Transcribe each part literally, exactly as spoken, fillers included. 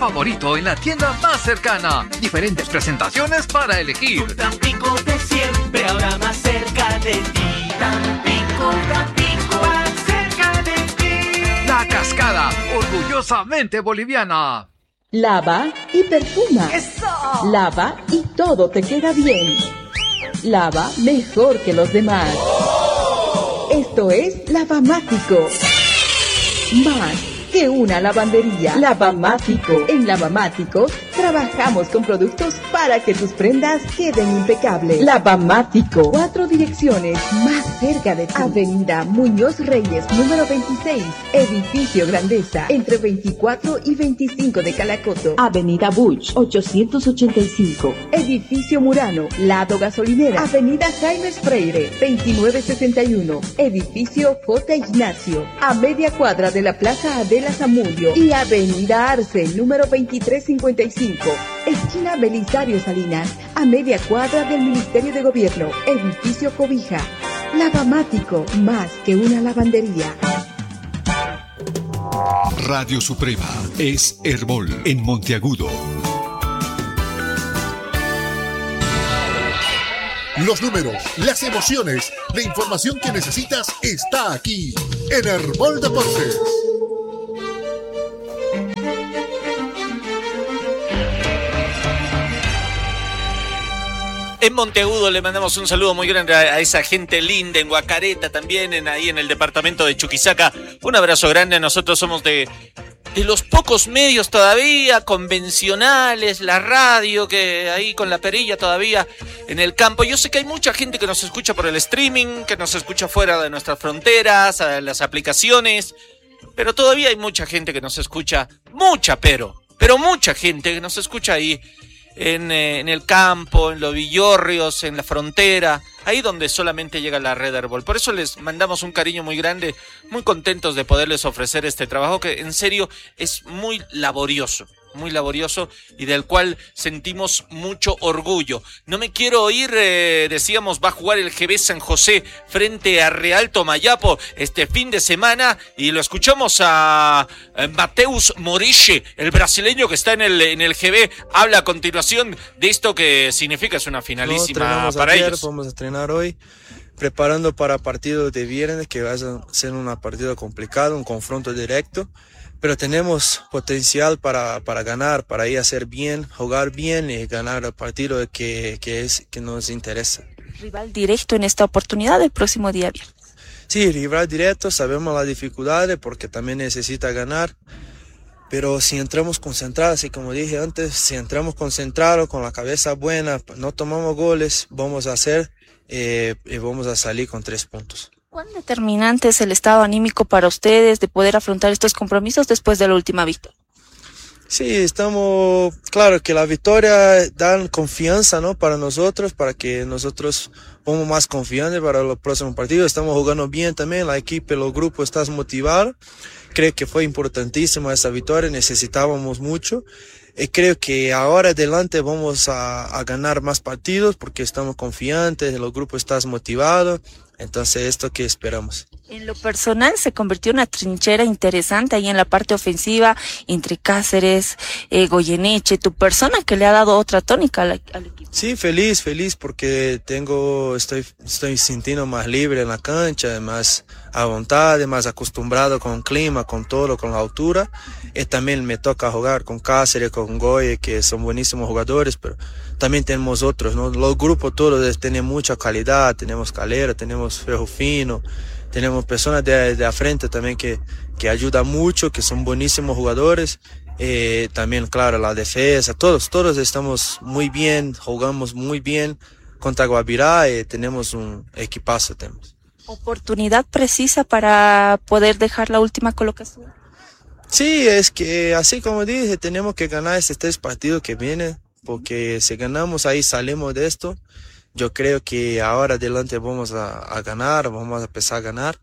Favorito en la tienda más cercana. Diferentes presentaciones para elegir. Tu Tampico de siempre, ahora más cerca de ti. Tampico, Tampico, más cerca de ti. La Cascada, orgullosamente boliviana. Lava y perfuma. ¡Eso! Lava y todo te queda bien. Lava mejor que los demás. ¡Oh! Esto es Lavamático. Más que una lavandería. Lavamático. En Lavamático trabajamos con productos para que tus prendas queden impecables. Lavamático. Cuatro direcciones más cerca de ti. Avenida Muñoz Reyes, número veintiséis. Edificio Grandeza, entre veinticuatro y veinticinco de Calacoto. Avenida Buch, ochocientos ochenta y cinco. Edificio Murano, lado gasolinera. Avenida Jaime Freire, veintinueve sesenta y uno. Edificio J. Ignacio, a media cuadra de la Plaza Adela Zamudio. Y Avenida Arce, número veintitrés cincuenta y cinco. Esquina Belisario Salinas, a media cuadra del Ministerio de Gobierno. Edificio Cobija. Lavamático, más que una lavandería. Radio Suprema es Herbol en Monteagudo. Los números, las emociones, la información que necesitas está aquí en Herbol Deportes. En Monteagudo le mandamos un saludo muy grande a esa gente linda, en Guacareta también, en, ahí en el departamento de Chuquisaca. Un abrazo grande. Nosotros somos de, de los pocos medios todavía convencionales, la radio, que ahí con la perilla todavía en el campo. Yo sé que hay mucha gente que nos escucha por el streaming, que nos escucha fuera de nuestras fronteras, a las aplicaciones, pero todavía hay mucha gente que nos escucha, mucha pero, pero mucha gente que nos escucha ahí. En, eh, en el campo, en los villorrios, en la frontera, ahí donde solamente llega la red Herbol. Por eso les mandamos un cariño muy grande, muy contentos de poderles ofrecer este trabajo que en serio es muy laborioso, muy laborioso y del cual sentimos mucho orgullo. No me quiero ir, eh, decíamos, va a jugar el G B San José frente a Real Tomayapo este fin de semana y lo escuchamos a, a Mateus Moriche, el brasileño que está en el, en el G B, habla a continuación de esto que significa, es una finalísima no, para ayer, ellos. Vamos a entrenar hoy, preparando para partido de viernes, que va a ser un partido complicado, un confronto directo. Pero tenemos potencial para, para ganar, para ir a hacer bien, jugar bien y ganar el partido que, que, es, que nos interesa. Rival directo en esta oportunidad el próximo día viernes. Sí, rival directo, sabemos las dificultades porque también necesita ganar. Pero si entramos concentrados, así como dije antes, si entramos concentrados, con la cabeza buena, no tomamos goles, vamos a hacer eh, y vamos a salir con tres puntos. ¿Cuán determinante es el estado anímico para ustedes de poder afrontar estos compromisos después de la última victoria? Sí, estamos, claro que la victoria da confianza, ¿no? Para nosotros, para que nosotros pongamos más confianza para los próximos partidos. Estamos jugando bien también, la equipo, los grupos están motivados. Creo que fue importantísima esa victoria, necesitábamos mucho. Y creo que ahora adelante vamos a, a ganar más partidos porque estamos confiantes, los grupos están motivados. Entonces, esto que esperamos. En lo personal, se convirtió en una trinchera interesante ahí en la parte ofensiva, entre Cáceres, eh, Goyeneche, tu persona que le ha dado otra tónica al, al equipo. Sí, feliz, feliz porque tengo, estoy, estoy sintiendo más libre en la cancha, más a voluntad, más acostumbrado con el clima, con todo, con la altura. Y también me toca jugar con Cáceres, con Goye, que son buenísimos jugadores, pero también tenemos otros, ¿no? Los grupos todos tienen mucha calidad, tenemos Calera, tenemos Ferro Fino, tenemos personas de, de frente también que, que ayudan mucho, que son buenísimos jugadores. Eh, también, claro, la defensa, todos, todos estamos muy bien, jugamos muy bien contra Guabirá y tenemos un equipazo. Tenemos. ¿Oportunidad precisa para poder dejar la última colocación? Sí, es que así como dije, tenemos que ganar estos tres partidos que vienen, porque si ganamos ahí salimos de esto. Yo creo que ahora adelante vamos a, a ganar, vamos a empezar a ganar.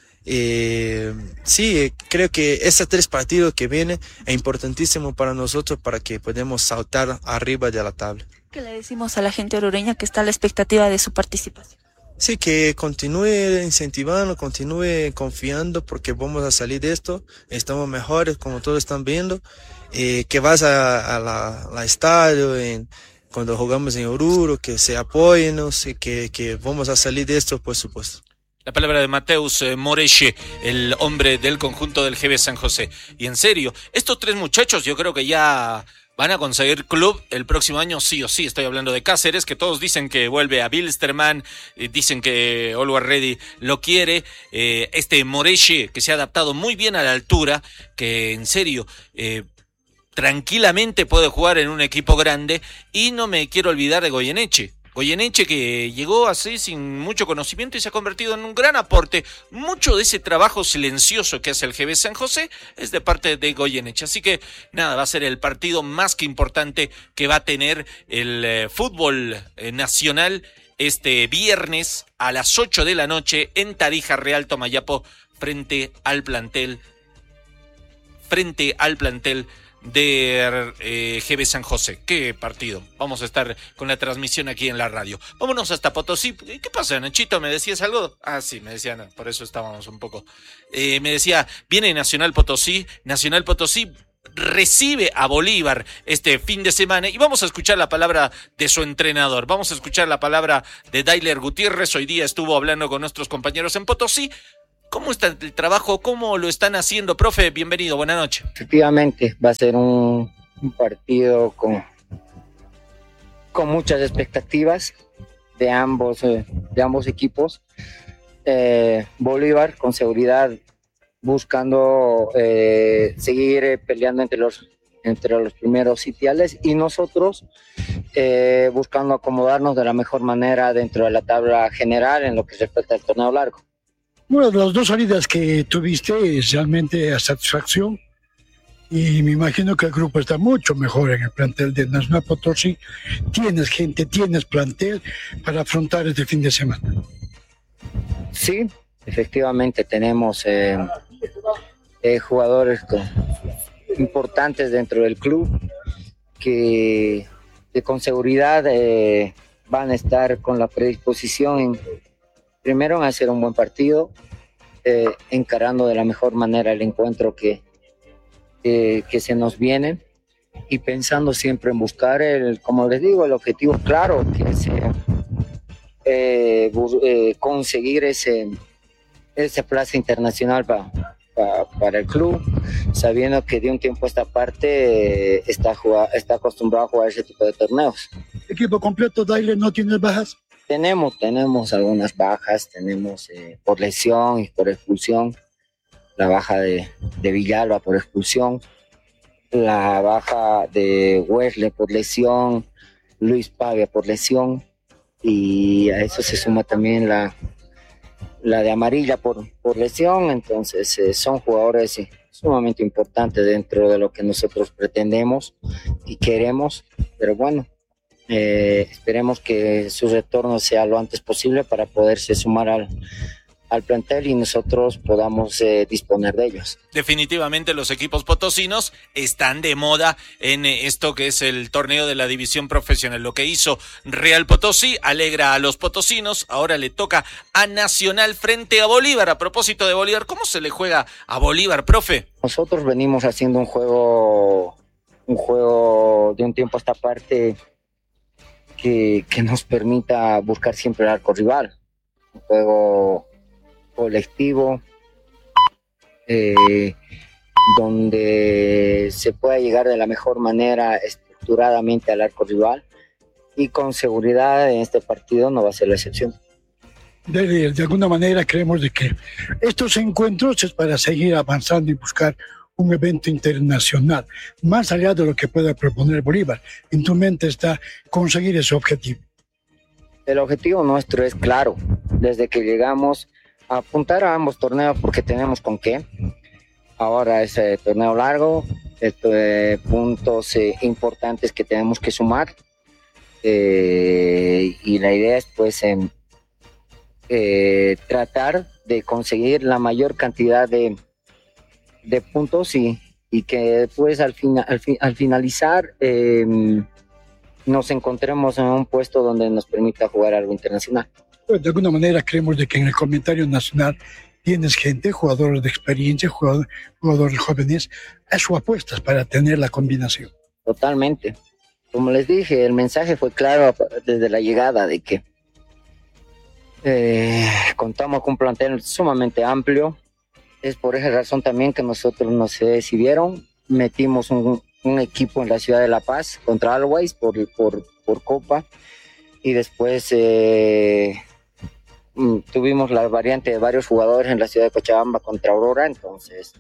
Eh, sí, creo que estos tres partidos que vienen es importantísimo para nosotros para que podamos saltar arriba de la tabla. ¿Qué le decimos a la gente orureña que está a la expectativa de su participación? Sí, que continúe incentivando, continúe confiando porque vamos a salir de esto, estamos mejores como todos están viendo eh, que vas a, a la, la estadio, en, cuando jugamos en Oruro, que se apoyen y que, que vamos a salir de esto, por supuesto. La palabra de Mateus eh, Moreche, el hombre del conjunto del G B San José. Y en serio, estos tres muchachos yo creo que ya van a conseguir club el próximo año sí o sí. Estoy hablando de Cáceres, que todos dicen que vuelve a Bilsterman, eh, dicen que Always Ready lo quiere. Eh, este Moreche, que se ha adaptado muy bien a la altura, que en serio... Eh, tranquilamente puede jugar en un equipo grande. Y no me quiero olvidar de Goyeneche. Goyeneche, que llegó así sin mucho conocimiento y se ha convertido en un gran aporte. Mucho de ese trabajo silencioso que hace el G B San José es de parte de Goyeneche. Así que nada, va a ser el partido más que importante que va a tener el eh, fútbol eh, nacional este viernes a las ocho de la noche en Tarija, Real Tomayapo, frente al plantel frente al plantel de eh, G B San José. Qué partido. Vamos a estar con la transmisión aquí en la radio. Vámonos hasta Potosí. ¿Qué pasa, Nachito? ¿Me decías algo? Ah, sí, me decían, por eso estábamos un poco. Eh, me decía, viene Nacional Potosí. Nacional Potosí recibe a Bolívar este fin de semana y vamos a escuchar la palabra de su entrenador. Vamos a escuchar la palabra de Dailer Gutiérrez. Hoy día estuvo hablando con nuestros compañeros en Potosí. ¿Cómo está el trabajo? ¿Cómo lo están haciendo? Profe, bienvenido, buenas noches. Efectivamente, va a ser un, un partido con, con muchas expectativas de ambos, de ambos equipos. Eh, Bolívar, con seguridad, buscando eh, seguir eh, peleando entre los, entre los primeros sitiales, y nosotros eh, buscando acomodarnos de la mejor manera dentro de la tabla general en lo que respecta al torneo largo. Bueno, de las dos salidas que tuviste es realmente a satisfacción y me imagino que el grupo está mucho mejor en el plantel de Nacional Potosí. Tienes gente, tienes plantel para afrontar este fin de semana. Sí, efectivamente tenemos eh, eh, jugadores con, importantes dentro del club que, que con seguridad eh, van a estar con la predisposición en, primero en hacer un buen partido, eh, encarando de la mejor manera el encuentro que, eh, que se nos viene y pensando siempre en buscar, el, como les digo, el objetivo claro, que es eh, bus, eh, conseguir ese, ese plaza internacional pa, pa, para el club, sabiendo que de un tiempo a esta parte eh, está, jugar, está acostumbrado a jugar ese tipo de torneos. ¿Equipo completo, Dailer, no tienes bajas? Tenemos, tenemos algunas bajas, tenemos eh, por lesión y por expulsión, la baja de, de Villalba por expulsión, la baja de Wesley por lesión, Luis Pavia por lesión, y a eso se suma también la, la de Amarilla por, por lesión. Entonces eh, son jugadores eh, sumamente importantes dentro de lo que nosotros pretendemos y queremos, pero bueno, Eh, esperemos que su retorno sea lo antes posible para poderse sumar al, al plantel y nosotros podamos eh, disponer de ellos. Definitivamente los equipos potosinos están de moda en esto que es el torneo de la división profesional. Lo que hizo Real Potosí alegra a los potosinos, ahora le toca a Nacional frente a Bolívar. A propósito de Bolívar, ¿cómo se le juega a Bolívar, profe? Nosotros venimos haciendo un juego, un juego de un tiempo a esta parte Que, que nos permita buscar siempre el arco rival, un juego colectivo eh, donde se pueda llegar de la mejor manera estructuradamente al arco rival, y con seguridad en este partido no va a ser la excepción. De, de alguna manera creemos de que estos encuentros es para seguir avanzando y buscar un evento internacional, más allá de lo que pueda proponer Bolívar. En tu mente está conseguir ese objetivo. El objetivo nuestro es claro, desde que llegamos a apuntar a ambos torneos porque tenemos con qué. Ahora ese torneo largo, este, puntos eh, importantes que tenemos que sumar, eh, y la idea es pues eh, eh, tratar de conseguir la mayor cantidad de de puntos y, y que después al, fina, al, fi, al finalizar eh, nos encontremos en un puesto donde nos permita jugar algo internacional. Pues de alguna manera creemos de que en el comentario nacional tienes gente, jugadores de experiencia, jugador, jugadores jóvenes, eso apuestas para tener la combinación. Totalmente. Como les dije, el mensaje fue claro desde la llegada de que eh, contamos con un plantel sumamente amplio. Es por esa razón también que nosotros nos decidieron, metimos un, un equipo en la ciudad de La Paz contra Always por, por, por Copa, y después eh, tuvimos la variante de varios jugadores en la ciudad de Cochabamba contra Aurora. Entonces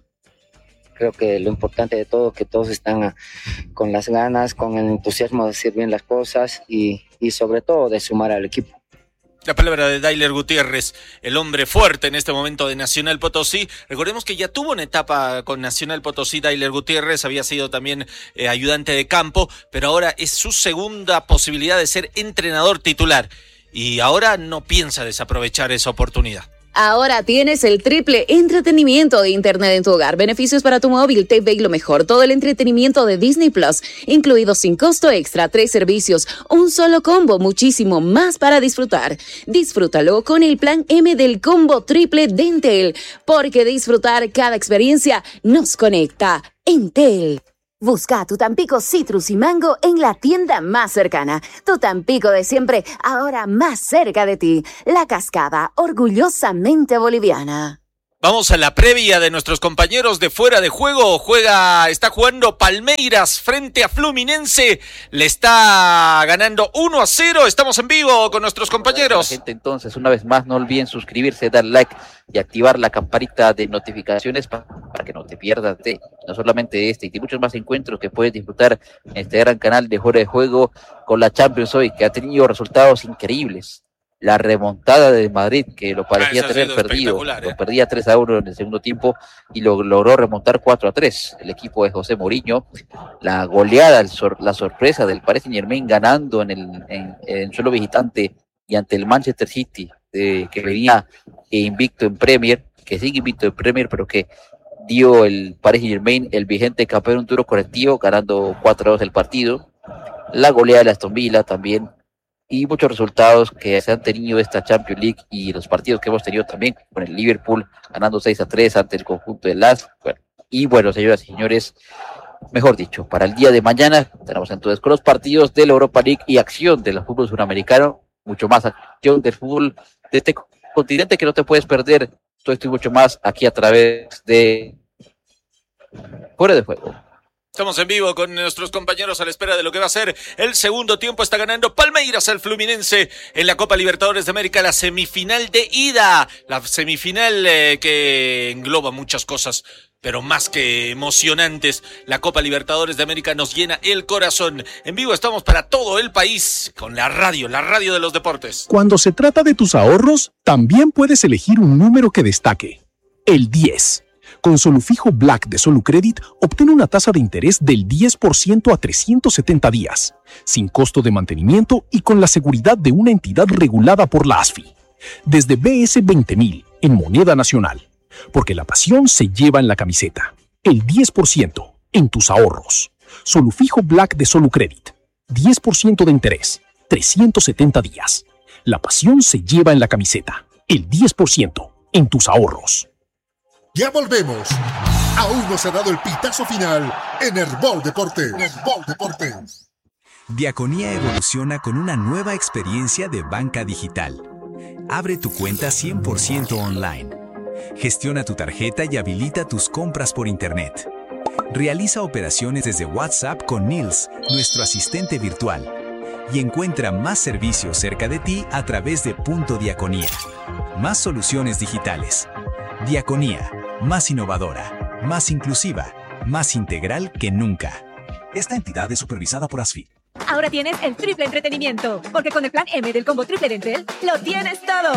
creo que lo importante de todo es que todos están a, con las ganas, con el entusiasmo de hacer bien las cosas y, y sobre todo de sumar al equipo. La palabra de Dailer Gutiérrez, el hombre fuerte en este momento de Nacional Potosí. Recordemos que ya tuvo una etapa con Nacional Potosí. Dailer Gutiérrez había sido también eh, ayudante de campo, pero ahora es su segunda posibilidad de ser entrenador titular. Y ahora no piensa desaprovechar esa oportunidad. Ahora tienes el triple entretenimiento de Internet en tu hogar. Beneficios para tu móvil, T V y lo mejor. Todo el entretenimiento de Disney Plus, incluido sin costo extra, tres servicios, un solo combo, muchísimo más para disfrutar. Disfrútalo con el plan M del combo triple de Entel, porque disfrutar cada experiencia nos conecta. Entel. Busca tu Tampico Citrus y Mango en la tienda más cercana. Tu Tampico de siempre, ahora más cerca de ti. La Cascada, orgullosamente boliviana. Vamos a la previa de nuestros compañeros de Fuera de Juego. Juega, está jugando Palmeiras frente a Fluminense. Le está ganando uno a cero. Estamos en vivo con nuestros compañeros. Gente, entonces, una vez más, no olviden suscribirse, dar like y activar la campanita de notificaciones para, para que no te pierdas de no solamente este y de muchos más encuentros que puedes disfrutar en este gran canal de Fuera de Juego con la Champions hoy, que ha tenido resultados increíbles. La remontada de Madrid, que lo parecía ah, tener perdido, ¿eh? Lo perdía tres a uno en el segundo tiempo y lo logró remontar cuatro a tres. El equipo de José Mourinho, la goleada, el sor, la sorpresa del Paris Saint-Germain ganando en el en, en suelo visitante y ante el Manchester City, eh, que venía invicto en Premier, que sigue invicto en Premier, pero que dio el Paris Saint-Germain, el vigente campeón, un duro correctivo, ganando cuatro a dos el partido. La goleada de Aston Villa también. Y muchos resultados que se han tenido esta Champions League y los partidos que hemos tenido también con el Liverpool ganando seis a tres ante el conjunto de Las. Bueno, y bueno, señoras y señores, mejor dicho, para el día de mañana tenemos entonces con los partidos de la Europa League y acción del fútbol suramericano, mucho más acción del fútbol de este continente que no te puedes perder. Todo esto y mucho más aquí a través de Fuera de Juego. Estamos en vivo con nuestros compañeros a la espera de lo que va a ser el segundo tiempo. Está ganando Palmeiras al Fluminense en la Copa Libertadores de América, la semifinal de ida. La semifinal eh, que engloba muchas cosas, pero más que emocionantes. La Copa Libertadores de América nos llena el corazón. En vivo estamos para todo el país con la radio, la radio de los deportes. Cuando se trata de tus ahorros, también puedes elegir un número que destaque. El diez. Con Solufijo Black de Solucredit, obtén una tasa de interés del diez por ciento a trescientos setenta días, sin costo de mantenimiento y con la seguridad de una entidad regulada por la A S F I. Desde B S veinte mil, en moneda nacional. Porque la pasión se lleva en la camiseta. El diez por ciento en tus ahorros. Solufijo Black de Solucredit. diez por ciento de interés, trescientos setenta días. La pasión se lleva en la camiseta. El diez por ciento en tus ahorros. Ya volvemos. Aún no se ha dado el pitazo final en Herbol Deportes. Herbol Deportes. Diaconía evoluciona con una nueva experiencia de banca digital. Abre tu cuenta cien por ciento online. Gestiona tu tarjeta y habilita tus compras por internet. Realiza operaciones desde WhatsApp con Nils, nuestro asistente virtual. Y encuentra más servicios cerca de ti a través de Punto Diaconía. Más soluciones digitales. Diaconía, más innovadora, más inclusiva, más integral que nunca. Esta entidad es supervisada por A S F I. Ahora tienes el triple entretenimiento, porque con el plan M del combo triple de Entel, lo tienes todo.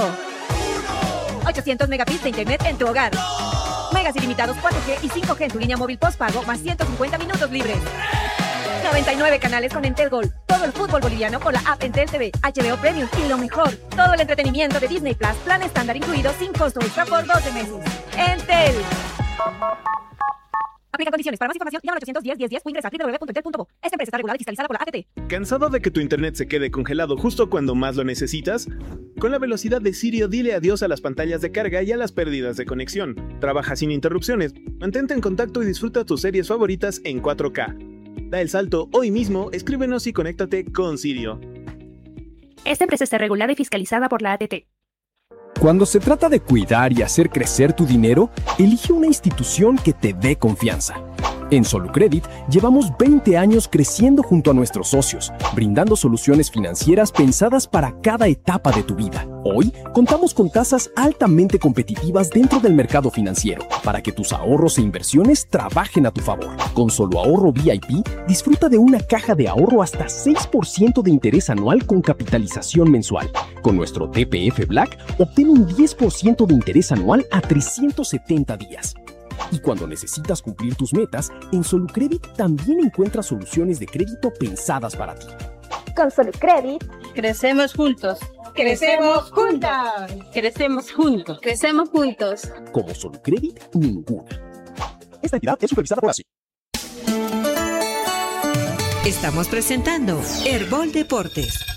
ochocientos megabits de internet en tu hogar. Megas ilimitados cuatro G y cinco G en tu línea móvil postpago, más ciento cincuenta minutos libres. noventa y nueve canales con Entel Gold. Todo el fútbol boliviano con la app Entel T V, H B O Premium y lo mejor, todo el entretenimiento de Disney Plus, plan estándar incluido sin costo extra por doce meses. Entel. Aplican condiciones. Para más información, llama al ochocientos diez, diez, diez o ingresa a doble u doble u doble u punto entel punto bo. Esta empresa está regulada y fiscalizada por la A T T. ¿Cansado de que tu internet se quede congelado justo cuando más lo necesitas? Con la velocidad de Sirio, dile adiós a las pantallas de carga y a las pérdidas de conexión. Trabaja sin interrupciones, mantente en contacto y disfruta tus series favoritas en cuatro K. Da el salto hoy mismo, escríbenos y conéctate con Sirio. Esta empresa está regulada y fiscalizada por la A T T. Cuando se trata de cuidar y hacer crecer tu dinero, elige una institución que te dé confianza. En Solucredit llevamos veinte años creciendo junto a nuestros socios, brindando soluciones financieras pensadas para cada etapa de tu vida. Hoy contamos con tasas altamente competitivas dentro del mercado financiero para que tus ahorros e inversiones trabajen a tu favor. Con Solo Ahorro V I P, disfruta de una caja de ahorro hasta seis por ciento de interés anual con capitalización mensual. Con nuestro T P F Black, obtén un diez por ciento de interés anual a trescientos setenta días. Y cuando necesitas cumplir tus metas, en Solucredit también encuentras soluciones de crédito pensadas para ti. Con Solucredit, crecemos juntos. ¡Crecemos juntas! Crecemos juntos. Crecemos juntos. Como Solucredit, ninguna. Esta entidad es supervisada por A S I. Estamos presentando Herbol Deportes.